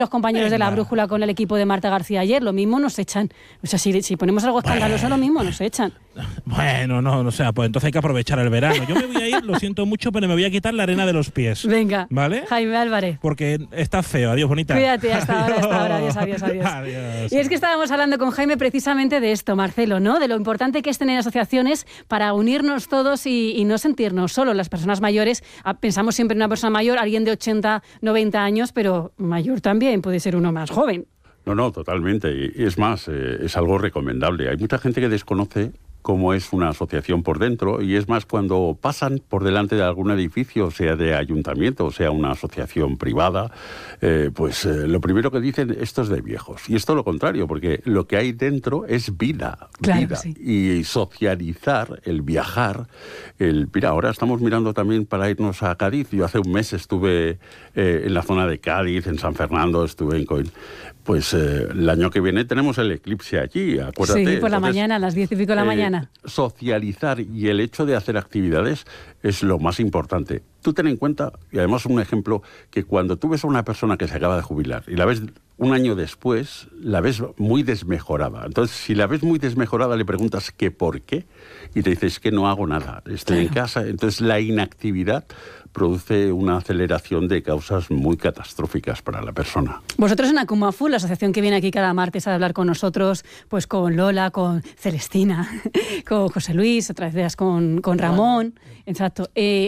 los compañeros de la brújula con el equipo de Marta García ayer, lo mismo nos echan. O sea, si ponemos algo escandaloso, lo mismo nos echan. Bueno, no, o sea, pues entonces hay que aprovechar el verano. Yo me voy a ir, lo siento mucho, pero me voy a quitar la arena de los pies. Venga, ¿vale? Jaime Álvarez. Porque está feo. Adiós, bonita. Cuídate, hasta ahora. Adiós. Adiós. Y es que estábamos hablando con Jaime precisamente de esto, Marcelo, ¿no? De lo importante que es tener asociaciones para unirnos todos y no sentirnos solos. Las personas mayores, pensamos siempre en una persona mayor, alguien de 80, 90 años, pero mayor también puede ser uno más joven. No, totalmente. Y es más, es algo recomendable. Hay mucha gente que desconoce cómo es una asociación por dentro, y es más, cuando pasan por delante de algún edificio, sea de ayuntamiento o sea una asociación privada, lo primero que dicen, esto es de viejos. Y esto es lo contrario, porque lo que hay dentro es vida. Claro, vida. Sí. Y socializar, el viajar, mira, ahora estamos mirando también para irnos a Cádiz. Yo hace un mes estuve en la zona de Cádiz, en San Fernando, estuve en Coín. Pues el año que viene tenemos el eclipse allí, acuérdate. Sí, por la mañana, a las 10:00 de la mañana. Socializar y el hecho de hacer actividades es lo más importante. Tú ten en cuenta, y además un ejemplo, que cuando tú ves a una persona que se acaba de jubilar y la ves un año después, la ves muy desmejorada. Entonces, si la ves muy desmejorada, le preguntas ¿qué por qué? Y te dices que no hago nada, estoy en casa. Entonces, la inactividad produce una aceleración de causas muy catastróficas para la persona. Vosotros en Akumafu, la asociación que viene aquí cada martes a hablar con nosotros, pues con Lola, con Celestina, con José Luis, otras veces con Ramón, exacto.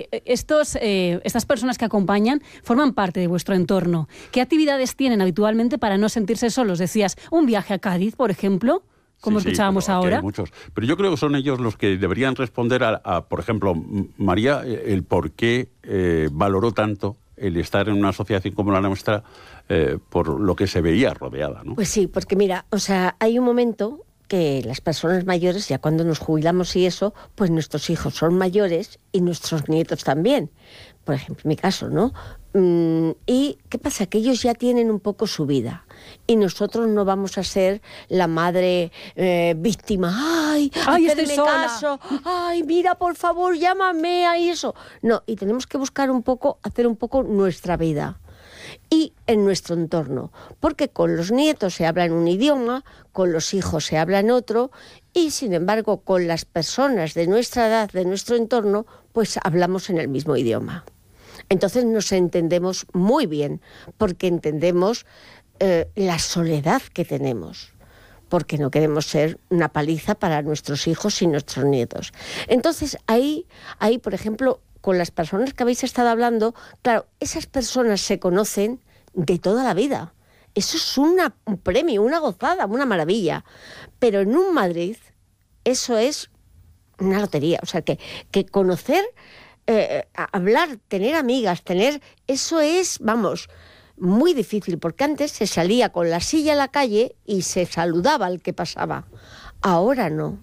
Estas personas que acompañan forman parte de vuestro entorno. ¿Qué actividades tienen habitualmente para no sentirse solos? Decías, un viaje a Cádiz, por ejemplo, como escuchábamos ahora. Hay muchos. Pero yo creo que son ellos los que deberían responder a por ejemplo, María, el por qué valoró tanto el estar en una asociación como la nuestra por lo que se veía rodeada, ¿no? Pues sí, porque mira, o sea, hay un momento que las personas mayores, ya cuando nos jubilamos y eso, pues nuestros hijos son mayores y nuestros nietos también. Por ejemplo, en mi caso, ¿no? ¿Y qué pasa? Que ellos ya tienen un poco su vida y nosotros no vamos a ser la madre víctima. ¡Ay, estoy sola! Caso! ¡Ay, mira, por favor, llámame a eso! No, y tenemos que buscar un poco, hacer un poco nuestra vida y en nuestro entorno, porque con los nietos se habla en un idioma, con los hijos se habla en otro, y sin embargo con las personas de nuestra edad, de nuestro entorno, pues hablamos en el mismo idioma. Entonces nos entendemos muy bien, porque entendemos la soledad que tenemos, porque no queremos ser una paliza para nuestros hijos y nuestros nietos. Entonces ahí, por ejemplo, con las personas que habéis estado hablando, claro, esas personas se conocen de toda la vida. Eso es un premio, una gozada, una maravilla. Pero en un Madrid, eso es una lotería. O sea, que conocer, hablar, tener amigas, eso es, vamos, muy difícil, porque antes se salía con la silla a la calle y se saludaba al que pasaba. Ahora no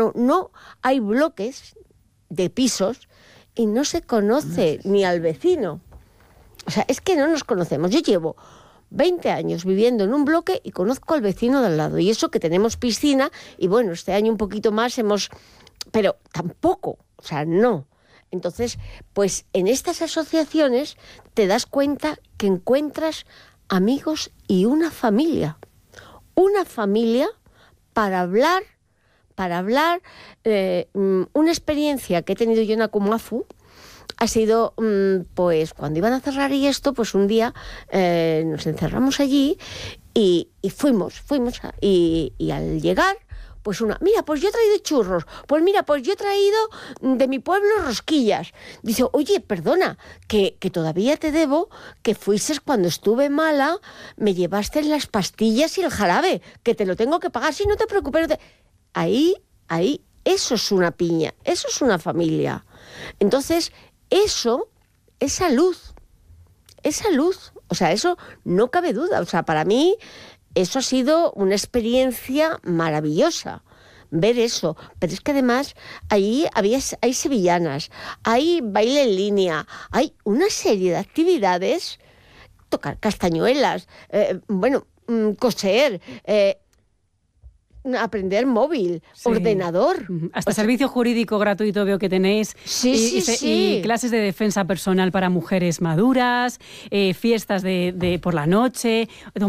hay bloques de pisos y no se conoce ni al vecino. O sea, es que no nos conocemos. Yo llevo 20 años viviendo en un bloque y conozco al vecino de al lado. Y eso que tenemos piscina, y bueno, este año un poquito más pero tampoco, o sea, no. Entonces, pues en estas asociaciones te das cuenta que encuentras amigos y una familia. Una familia para hablar. Una experiencia que he tenido yo en Akumafu ha sido, pues cuando iban a cerrar y esto, pues un día nos encerramos allí y fuimos y al llegar, pues mira, pues yo he traído churros, pues mira, pues yo he traído de mi pueblo rosquillas. Dice, oye, perdona, que todavía te debo, que fuiste cuando estuve mala, me llevaste las pastillas y el jarabe, que te lo tengo que pagar, sí, no te preocupes. Ahí, eso es una piña, eso es una familia. Entonces, eso es salud. O sea, eso no cabe duda. O sea, para mí eso ha sido una experiencia maravillosa, ver eso. Pero es que además hay sevillanas, hay baile en línea, hay una serie de actividades, tocar castañuelas, coser, aprender móvil, Sí. ordenador. Hasta servicio jurídico gratuito veo que tenéis. Sí, y, sí, sí. y clases de defensa personal para mujeres maduras, fiestas de por la noche,